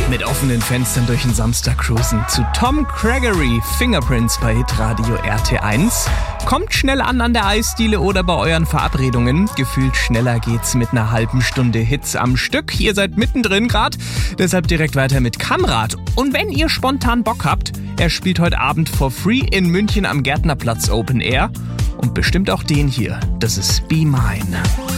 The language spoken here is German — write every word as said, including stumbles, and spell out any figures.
Mit offenen Fenstern durch den Samstag cruisen. Zu Tom Gregory, Fingerprints bei Hitradio R T eins. Kommt schnell an an der Eisdiele oder bei euren Verabredungen. Gefühlt schneller geht's mit einer halben Stunde Hits am Stück. Ihr seid mittendrin gerade, deshalb direkt weiter mit Kamrat. Und wenn ihr spontan Bock habt, er spielt heute Abend for free in München am Gärtnerplatz Open Air. Und bestimmt auch den hier. Das ist Be Mine.